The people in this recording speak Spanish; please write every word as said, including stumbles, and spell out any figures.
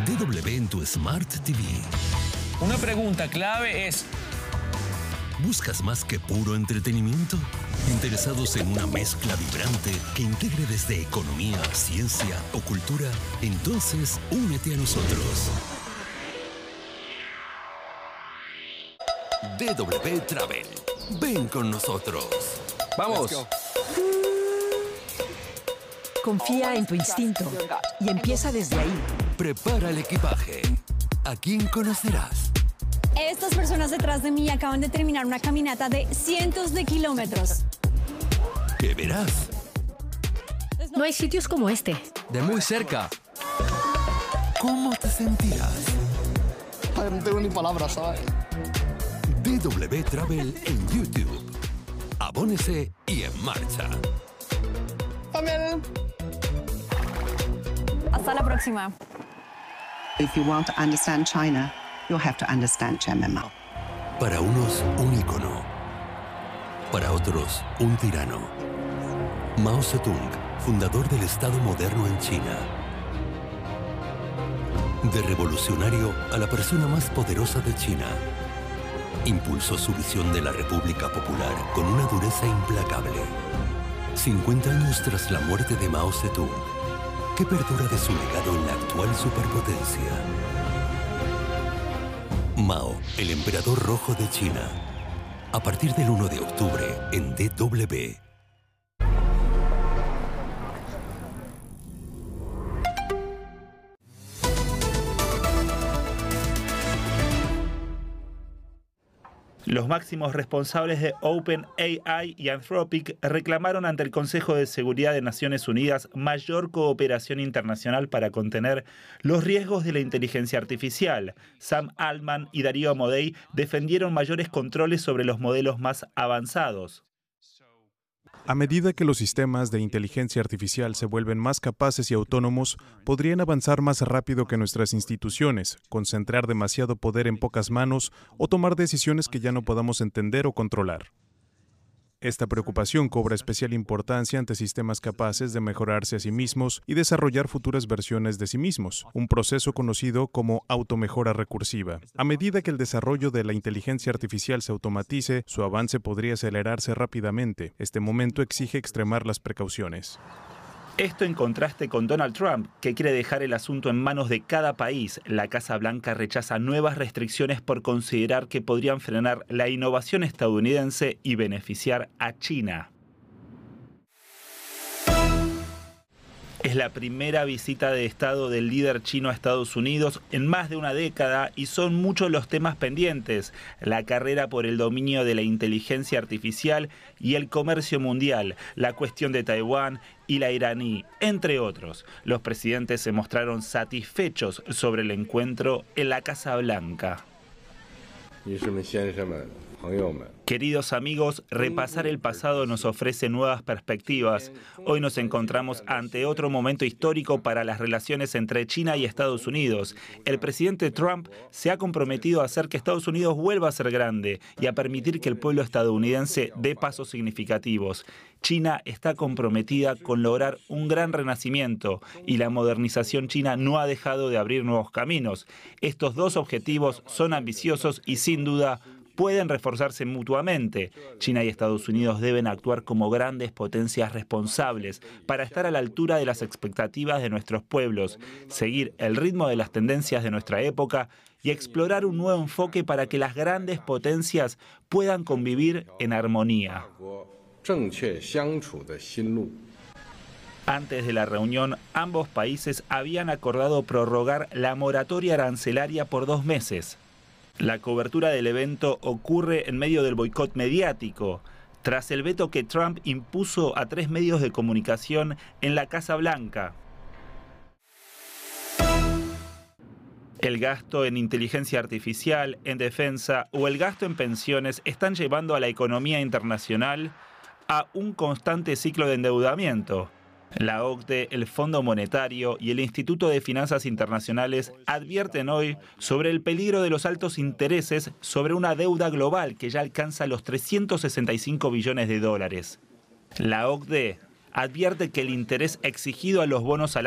D W en tu Smart T V. Una pregunta clave es: ¿buscas más que puro entretenimiento? ¿Interesados en una mezcla vibrante que integre desde economía, ciencia o cultura? Entonces, únete a nosotros. D W Travel. Ven con nosotros. ¡Vamos! Confía en tu instinto y empieza desde ahí. Prepara el equipaje. ¿A quién conocerás? Estas personas detrás de mí acaban de terminar una caminata de cientos de kilómetros. ¿Qué verás? No hay sitios como este. De muy cerca. ¿Cómo te sentirás? Ay, no tengo ni palabras, ¿sabes? D W Travel en YouTube. Abónese y en marcha. También. Hasta la próxima. If you want to understand China, you'll have to understand Chairman Mao. Para unos, un ícono. Para otros, un tirano. Mao Zedong, fundador del Estado moderno en China. De revolucionario a la persona más poderosa de China. Impulsó su visión de la República Popular con una dureza implacable. cincuenta años tras la muerte de Mao Zedong, ¿qué perdura de su legado en la actual superpotencia? Mao, el emperador rojo de China. A partir del uno de octubre en D W. Los máximos responsables de OpenAI y Anthropic reclamaron ante el Consejo de Seguridad de Naciones Unidas mayor cooperación internacional para contener los riesgos de la inteligencia artificial. Sam Altman y Darío Amodei defendieron mayores controles sobre los modelos más avanzados. A medida que los sistemas de inteligencia artificial se vuelven más capaces y autónomos, podrían avanzar más rápido que nuestras instituciones, concentrar demasiado poder en pocas manos o tomar decisiones que ya no podamos entender o controlar. Esta preocupación cobra especial importancia ante sistemas capaces de mejorarse a sí mismos y desarrollar futuras versiones de sí mismos, un proceso conocido como automejora recursiva. A medida que el desarrollo de la inteligencia artificial se automatice, su avance podría acelerarse rápidamente. Este momento exige extremar las precauciones. Esto en contraste con Donald Trump, que quiere dejar el asunto en manos de cada país. La Casa Blanca rechaza nuevas restricciones por considerar que podrían frenar la innovación estadounidense y beneficiar a China. Es la primera visita de Estado del líder chino a Estados Unidos en más de una década y son muchos los temas pendientes: la carrera por el dominio de la inteligencia artificial y el comercio mundial, la cuestión de Taiwán y la iraní, entre otros. Los presidentes se mostraron satisfechos sobre el encuentro en la Casa Blanca. Queridos amigos, repasar el pasado nos ofrece nuevas perspectivas. Hoy nos encontramos ante otro momento histórico para las relaciones entre China y Estados Unidos. El presidente Trump se ha comprometido a hacer que Estados Unidos vuelva a ser grande y a permitir que el pueblo estadounidense dé pasos significativos. China está comprometida con lograr un gran renacimiento y la modernización china no ha dejado de abrir nuevos caminos. Estos dos objetivos son ambiciosos y sin duda pueden reforzarse mutuamente. China y Estados Unidos deben actuar como grandes potencias responsables para estar a la altura de las expectativas de nuestros pueblos, seguir el ritmo de las tendencias de nuestra época y explorar un nuevo enfoque para que las grandes potencias puedan convivir en armonía. Antes de la reunión, ambos países habían acordado prorrogar la moratoria arancelaria por dos meses. La cobertura del evento ocurre en medio del boicot mediático, tras el veto que Trump impuso a tres medios de comunicación en la Casa Blanca. El gasto en inteligencia artificial, en defensa o el gasto en pensiones están llevando a la economía internacional a un constante ciclo de endeudamiento. La O C D E, el Fondo Monetario y el Instituto de Finanzas Internacionales advierten hoy sobre el peligro de los altos intereses sobre una deuda global que ya alcanza los trescientos sesenta y cinco billones de dólares. La O C D E advierte que el interés exigido a los bonos a